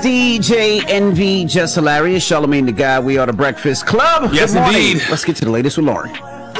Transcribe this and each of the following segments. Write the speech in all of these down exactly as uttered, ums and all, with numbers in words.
D J Envy, Just Hilarious, Charlamagne the Guy. We are the Breakfast Club. Yes, indeed. Let's get to the latest with Lauren.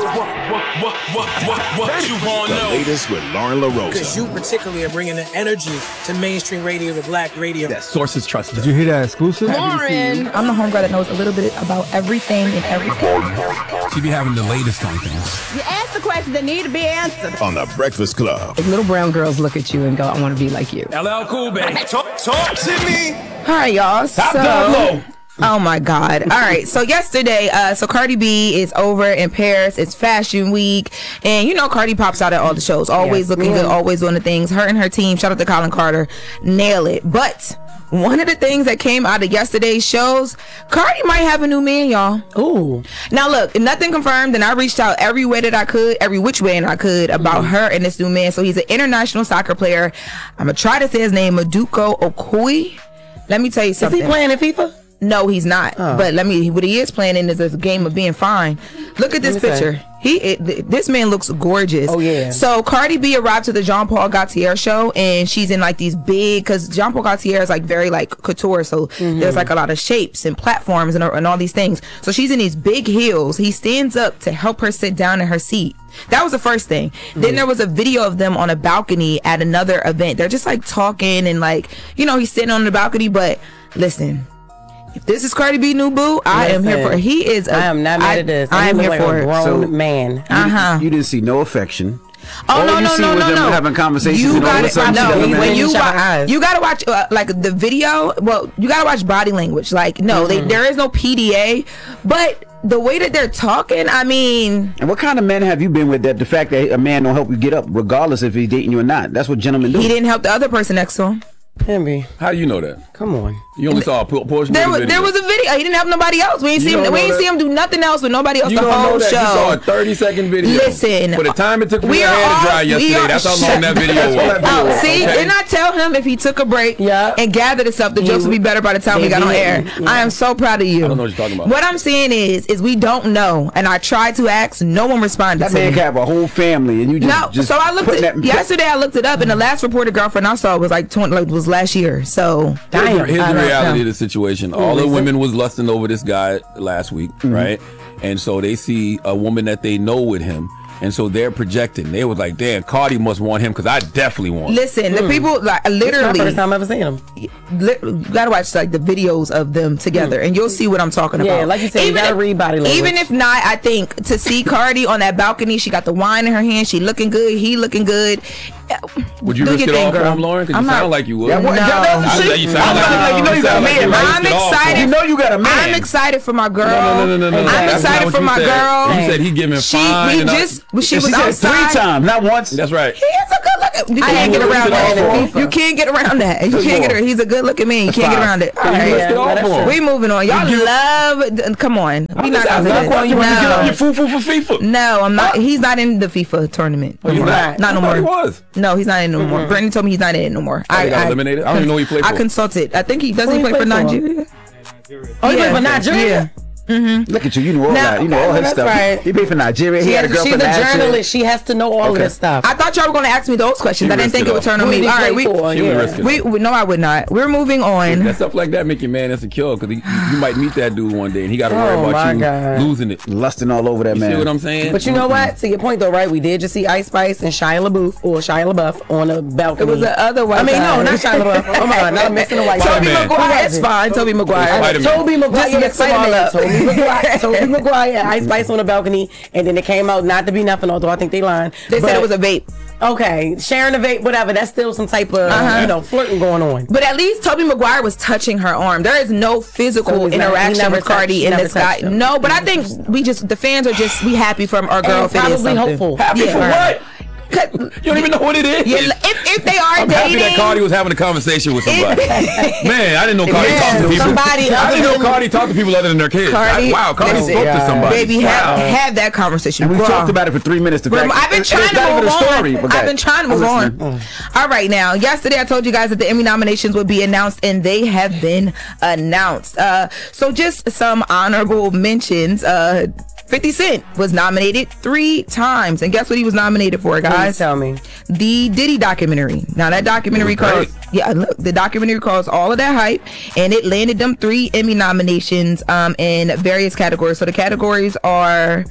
What, what, what, what you want to know? The latest with Lauren LaRosa. Because you particularly are bringing the energy to mainstream radio, the black radio. That sources trusted. Did you hear that exclusive? Lauren, I'm the homegirl that knows a little bit about everything and everything. She be having the latest on things. You ask the questions that need to be answered. On the Breakfast Club. If little brown girls look at you and go, I want to be like you. L L Cool, baby. Talk, talk to me. All right, y'all. Top, so, down, low. Oh my God. All right. So yesterday, uh, so Cardi B is over in Paris. It's Fashion Week. And you know, Cardi pops out at all the shows. Always yes, looking yeah. good, always doing the things. Her and her team, shout out to Colin Carter, nail it. But one of the things that came out of yesterday's shows, Cardi might have a new man, y'all. Ooh. Now look, nothing confirmed, and I reached out every way that I could, every which way I could about mm-hmm. her and this new man. So he's an international soccer player. I'm going to try to say his name, Maduka Okoye. Let me tell you something. Is he playing in FIFA? No, he's not. Oh. But let me. What he is playing in is a game of being fine. Look at this picture. Say. He, it, this man looks gorgeous. Oh yeah. So Cardi B arrived to the Jean Paul Gaultier show, and she's in like these big, because Jean Paul Gaultier is like very like couture, so mm-hmm. there's like a lot of shapes and platforms and, and all these things. So she's in these big heels. He stands up to help her sit down in her seat. That was the first thing. Mm-hmm. Then there was a video of them on a balcony at another event. They're just like talking and like, you know, he's sitting on the balcony. But listen. If this is Cardi B new boo, I Listen, am here for it. He is a, I am not mad I, at this. I am here like for a it. Grown so, man. Uh-huh. You, you didn't see no affection. Oh all no you no see no was no them no! having conversations. You and all got of a sudden no. she When you watch, watch, you gotta watch uh, like the video. Well, you gotta watch body language. Like no, mm-hmm. they, there is no P D A, but the way that they're talking, I mean. And what kind of men have you been with that the fact that a man don't help you get up, regardless if he's dating you or not? That's what gentlemen do. He didn't help the other person next to him. Henry. How do you know that? Come on. You only saw a portion there of the was, video. There was a video. He didn't have nobody else. We didn't see him. We didn't see him do nothing else with nobody else you the don't whole know that. show. You saw a thirty second video. Listen. For the time it took for we your hair all, to dry yesterday, are, that's how long that video was. Oh, see? Okay. Didn't I tell him if he took a break yeah. and gathered himself, the he jokes would be better by the time we got on air. Yeah. I am so proud of you. I don't know what you're talking about. What I'm saying is, is we don't know. And I tried to ask. No one responded that to man me. can have a whole family and you just, no, just so I looked at, that, yesterday I looked it up and the last reported girlfriend I saw was like twenty, like was last year. So Here's, here's the reality of the situation. All the women was lusting over this guy last week, mm-hmm. right? And so they see a woman that they know with him. And so they're projecting. They was like, damn, Cardi must want him because I definitely want him. Listen, the mm. people, like, literally. It's my first time ever seeing him. Li- you got to watch, like, the videos of them together, mm. and you'll see what I'm talking yeah, about. Yeah, like you said, even you got to read body language. Even if not, I think to see Cardi on that balcony, she got the wine in her hand, she looking good, he looking good. Would you risk it all for him, Lauren? Because you sound like you would. Yeah, what, no. I, you sound like you know you got a man. I'm excited. You know you got a man. I'm excited for my girl. No, no, no, no, no. I'm excited for my girl. You said he giving she, fine. He just, she was outside. Three times, not once. That's right. He is a good looking. You can't get around that. You can't get around that. You can't get around. He's a good looking man. You can't get around it. All right, we moving on. Y'all love. Come on. We not gonna do that. You want to get up your foo foo for FIFA? No, I'm not. He's not in the FIFA tournament. He's not. Not no more. He was. No, he's not in no more. Brittany told me he's not in it no more. I got eliminated. I don't even know who he played for. I consulted. I think he does. He play for Nigeria. Oh, he played for Nigeria. Mm-hmm. Look at you, you know all now, that. You know all his stuff. Right. He, he paid for Nigeria. He she had a girl she's for a Nigeria. journalist. She has to know all okay. of this stuff. I thought y'all were going to ask me those questions. She I didn't think it would turn on me. All right, we, for, yeah. we, we no, I would not. We're moving on. That stuff like that make your man insecure because you might meet that dude one day and he got to worry oh about you God. losing it, lusting all over that you man. See what I'm saying? But you know what? To your point though, right? We did just see Ice Spice and Shia LaBeouf or Shia LaBeouf on a balcony. It was the other white. I mean, guy. no, not Shia LaBeouf. Come on, not missing the white. Toby Maguire. It's fine. Toby Maguire. Toby Maguire. Just mix them all up. Toby Maguire. Toby Maguire. Ice Spice on the balcony, and then it came out not to be nothing. Although I think they lied. They but, said it was a vape. Okay, sharing a vape, whatever. That's still some type of uh-huh. you know flirting going on. But at least Toby Maguire was touching her arm. There is no physical so interaction not, with Cardi in this guy. Him. No, but I think we just the fans are just we happy for our girl. And probably hopeful. Happy yeah. for what? You don't even know what it is. Yeah, if, if they are I'm dating, happy that Cardi was having a conversation with somebody. Man, I didn't know Cardi yeah, talked to people. Somebody I didn't know Cardi talked to people other than their kids. Cardi, I, wow, Cardi listen, spoke to somebody. Baby, wow. have, have that conversation. And we Girl. talked about it for three minutes. To I've been it, trying to move on. Story, I've been trying to move on. Mm. All right, now, yesterday I told you guys that the Emmy nominations would be announced, and they have been announced. Uh, so just some honorable mentions. Uh, fifty Cent was nominated three times. And guess what he was nominated for, guys? Please tell me. The Diddy documentary. Now, that documentary Great. caused, yeah, look, the documentary caused all of that hype, and it landed them three Emmy nominations um, in various categories. So the categories are...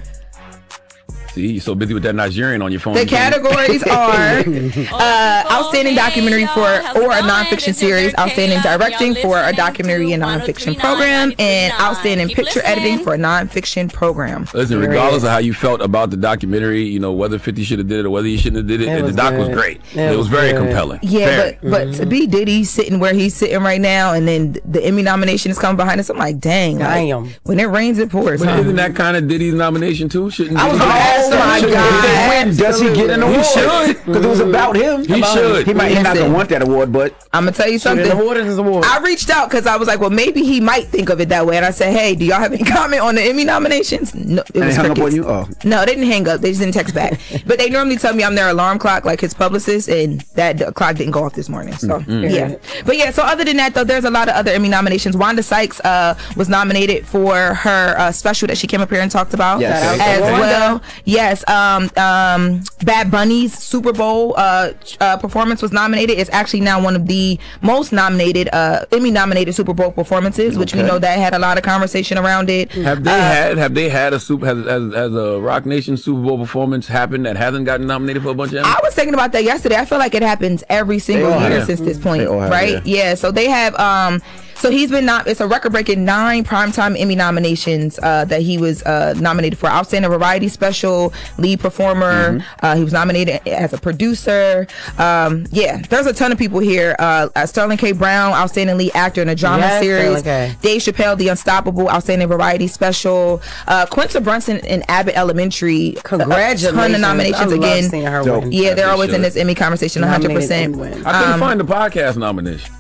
See, you're so busy with that Nigerian on your phone. The you can't- categories are uh, outstanding documentary for or a nonfiction series, outstanding directing for a documentary and nonfiction program, and outstanding picture editing for a nonfiction program. Listen, regardless of how you felt about the documentary, you know, whether fifty should have did it or whether he shouldn't have did it, It the was doc good. was great. It It, was, was very good. compelling. Yeah, Very. but but to be Diddy sitting where he's sitting right now, and then the Emmy nomination is coming behind us, I'm like, dang, like, Damn. when it rains, it pours. But Huh? isn't that kind of Diddy's nomination too? Shouldn't I was Diddy- gonna ask Oh him, my should- God. if they win, does he get an He award? should. Because it was about him. He should. He might. He's not Listen. gonna want that award, but I'm gonna tell you An something. award is an award. I reached out because I was like, well, maybe he might think of it that way, and I said, hey, do y'all have any comment on the Emmy nominations? No, it and was they hung up crickets. on you. Oh, No, they didn't hang up. They just didn't text back. But they normally tell me I'm their alarm clock, like his publicist, and that d- clock didn't go off this morning. So Mm-hmm. yeah, but yeah. So other than that, though, there's a lot of other Emmy nominations. Wanda Sykes uh, was nominated for her uh, special that she came up here and talked about Yes. Shout out to as Wanda. well. Yes, um, um, Bad Bunny's Super Bowl uh, uh, performance was nominated. It's actually now one of the most nominated uh, Emmy nominated Super Bowl performances, which we Okay. know that had a lot of conversation around it. Have they Uh, had have they had a super has, has, has a Rock Nation Super Bowl performance happen that hasn't gotten nominated for a bunch of Emmys? I was thinking about that yesterday. I feel like it happens every single all year have. since this point, They all have, right? Yeah. So they have. Um, so he's been not. It's a record-breaking nine primetime Emmy nominations uh, that he was uh, nominated for: outstanding variety special, lead performer. Mm-hmm. Uh, he was nominated as a producer. Um, yeah, there's a ton of people here. Uh, uh, Sterling K. Brown, outstanding lead actor in a drama Yes, series. Sterling K. Dave Chappelle, The Unstoppable, outstanding variety special. Uh, Quinta Brunson in Abbott Elementary. Congratulations. A ton of nominations I love again. seeing her Dope. win. Yeah, they're They always in should. this Emmy conversation, one hundred percent. Nominated and win. I couldn't um, find the podcast nomination.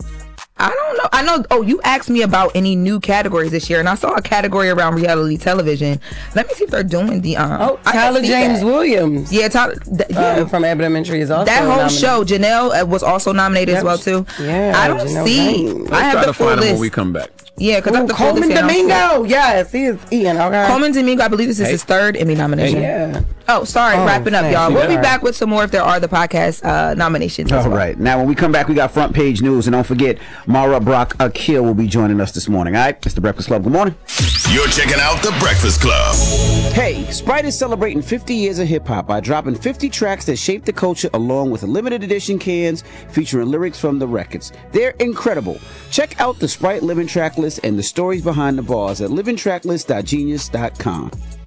I don't know. I know. Oh, you asked me about any new categories this year, and I saw a category around reality television. Let me see if they're doing the. Um, Oh, I Tyler didn't see James that. Williams. Yeah, Tyler. Th- yeah. Um, from Abbott Elementary is also that whole nominated. show, Janelle uh, was also nominated as Yep. well too. Yeah, I don't Janelle see. James. I Let's have try the to full find them list. when we come back. Yeah, because I Ooh, have the full Coleman list. here. I don't see it. Domingo. Yes, he is Ian. Okay. Coleman Domingo, I believe this is his third Emmy nomination. Yeah. Oh, sorry, Oh, wrapping up, snap. y'all. See We'll be that? back with some more if there are the podcast uh, nominations. as all well. right. Now, when we come back, we got front page news, and don't forget, Mara Brock Akil will be joining us this morning. All right, it's the Breakfast Club. Good morning. You're checking out The Breakfast Club. Hey, Sprite is celebrating fifty years of hip hop by dropping fifty tracks that shaped the culture, along with limited edition cans featuring lyrics from the records. They're incredible. Check out the Sprite Living Track List and the stories behind the bars at living track list dot genius dot com.